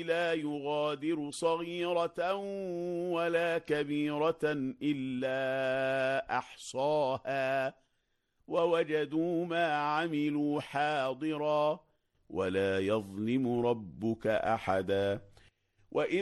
لا يغادر صغيرة ولا كبيرة إلا أحصاها ووجدوا ما عملوا حاضرا ولا يظلم ربك أحدا وإذ